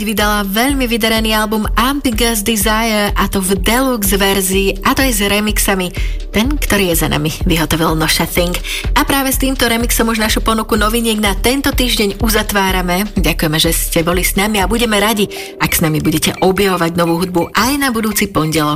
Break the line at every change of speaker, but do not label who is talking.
Vydala veľmi vydarený album Ambiguous Desire, a to v deluxe verzii, a to aj s remixami. Ten, ktorý je za nami, vyhotovil Nosha Thing. A práve s týmto remixom už našu ponuku noviniek na tento týždeň uzatvárame. Ďakujeme, že ste boli s nami a budeme radi, ak s nami budete objavovať novú hudbu aj na budúci pondelok.